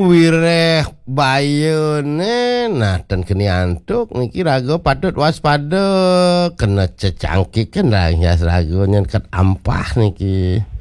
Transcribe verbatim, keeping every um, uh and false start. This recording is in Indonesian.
wireh bayune nah dan kini antuk niki rago patut waspada kena cecangkik kan lah hias rago nyen ket ampah niki.